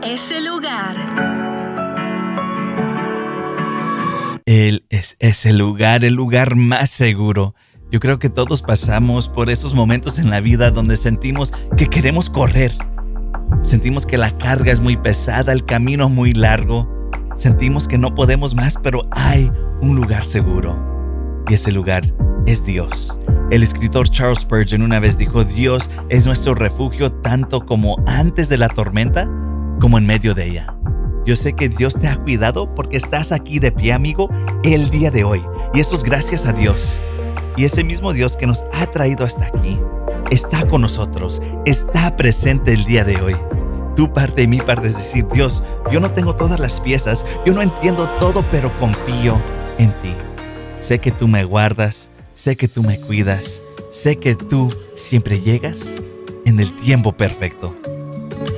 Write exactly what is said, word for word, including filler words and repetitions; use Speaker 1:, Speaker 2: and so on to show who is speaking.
Speaker 1: ese lugar.
Speaker 2: Él es ese lugar, el lugar más seguro. Yo creo que todos pasamos por esos momentos en la vida donde sentimos que queremos correr. Sentimos que la carga es muy pesada, el camino muy largo. Sentimos que no podemos más, pero hay un lugar seguro. Y ese lugar es Dios. El escritor Charles Spurgeon una vez dijo: Dios es nuestro refugio tanto como antes de la tormenta, como en medio de ella. Yo sé que Dios te ha cuidado porque estás aquí de pie, amigo, el día de hoy. Y eso es gracias a Dios. Y ese mismo Dios que nos ha traído hasta aquí está con nosotros, está presente el día de hoy. Tu parte y mi parte es decir: Dios, yo no tengo todas las piezas, yo no entiendo todo, pero confío en ti. Sé que tú me guardas, sé que tú me cuidas, sé que tú siempre llegas en el tiempo perfecto.